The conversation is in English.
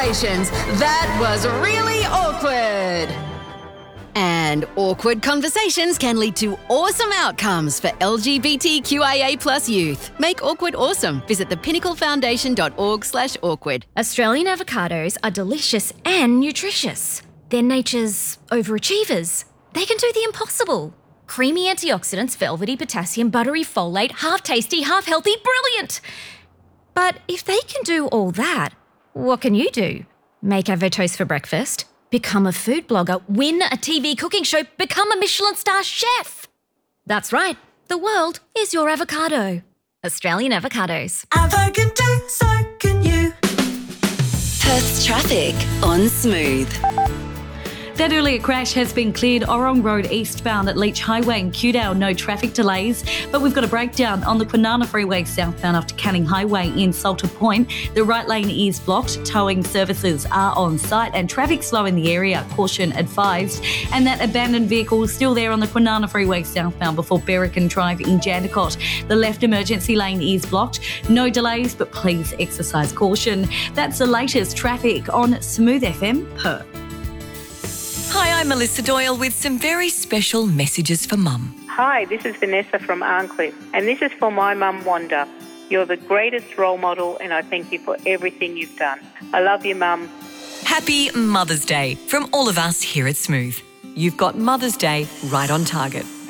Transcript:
Conversations. That was really awkward. And awkward conversations can lead to awesome outcomes for LGBTQIA plus youth. Make awkward awesome. Visit thepinnaclefoundation.org/awkward. Australian avocados are delicious and nutritious. They're nature's overachievers. They can do the impossible. Creamy antioxidants, velvety potassium, buttery folate, half tasty, half healthy, brilliant. But if they can do all that, what can you do? Make avotoast for breakfast? Become a food blogger? Win a TV cooking show? Become a Michelin star chef? That's right. The world is your avocado. Australian avocados. Avocado, so can you. Perth's traffic on Smooth. That earlier crash has been cleared. Orong Road eastbound at Leach Highway in Kewdale, no traffic delays. But we've got a breakdown on the Kwinana Freeway southbound after Canning Highway in Salter Point. The right lane is blocked. Towing services are on site and traffic slow in the area. Caution advised. And that abandoned vehicle is still there on the Kwinana Freeway southbound before Berrigan Drive in Jandakot. The left emergency lane is blocked. No delays, but please exercise caution. That's the latest traffic on Smooth FM Perth. Hi, I'm Melissa Doyle with some very special messages for Mum. Hi, this is Vanessa from Arncliffe, and this is for my mum, Wanda. You're the greatest role model, and I thank you for everything you've done. I love you, Mum. Happy Mother's Day from all of us here at Smooth. You've got Mother's Day right on target.